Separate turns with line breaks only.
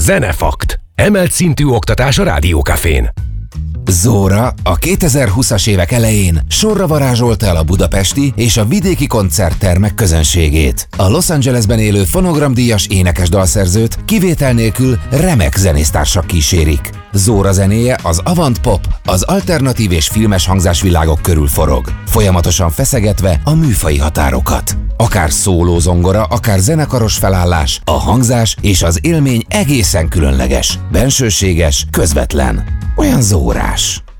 Zenefakt. Emelt szintű oktatás a Rádiókafén.
Zóra a 2020-as évek elején sorra varázsolta el a budapesti és a vidéki koncerttermek közönségét. A Los Angelesben élő fonogramdíjas énekes dalszerzőt kivétel nélkül remek zenésztársak kísérik. Zóra zenéje az avant pop, az alternatív és filmes hangzásvilágok körül forog, folyamatosan feszegetve a műfaji határokat. Akár szólózongora, akár zenekaros felállás, a hangzás és az élmény egészen különleges, bensőséges, közvetlen. Olyan zórás.